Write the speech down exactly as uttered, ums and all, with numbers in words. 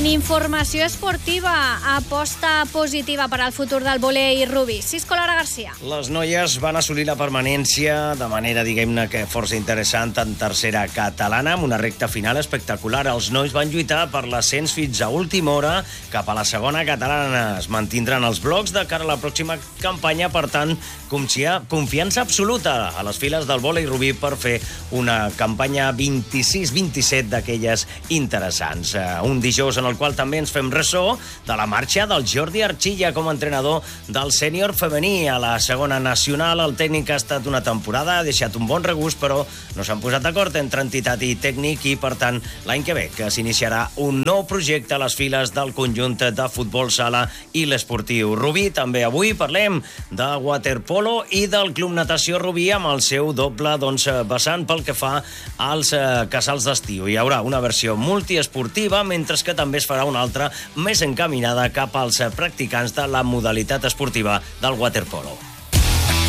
En informació esportiva, aposta positiva per al futur del vòlei rubí. Cisco Lara Garcia. Les noies van assolir la permanència de manera, diguem-ne, que força interessant en tercera catalana, amb una recta final espectacular. Els nois van lluitar per l'ascens fins a última hora cap a la segona catalana. Es mantindran els blocs de cara a la pròxima campanya, per tant, confiança absoluta a les files del vòlei rubí per fer una campanya vint-i-sis vint-i-set d'aquelles interessants. Un dijous en el qual també ens fem ressò de la marxa del Jordi Archilla com a entrenador del sènior femení a la segona nacional. El tècnic ha estat una temporada, ha deixat un bon regust, però no s'han posat d'acord entre entitat i tècnic i, per tant, l'any que ve que s'iniciarà un nou projecte a les files del conjunt de futbol sala i l'esportiu rubí. També avui parlem de waterpolo i del Club Natació Rubí amb el seu doble doncs, vessant pel que fa als eh, casals d'estiu. Hi haurà una versió multiesportiva, mentre que també es farà una altra més encaminada cap als practicants de la modalitat esportiva del waterpolo.